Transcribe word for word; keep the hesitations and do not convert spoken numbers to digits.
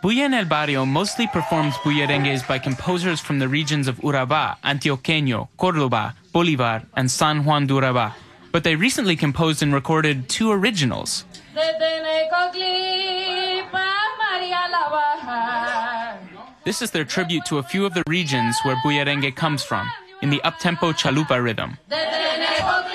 Bulla en el Barrio mostly performs bullarengues by composers from the regions of Urabá, Antioqueño, Córdoba, Bolívar, and San Juan de Urabá. But they recently composed and recorded two originals. This is their tribute to a few of the regions where bullarengue comes from, in the up-tempo chalupa rhythm.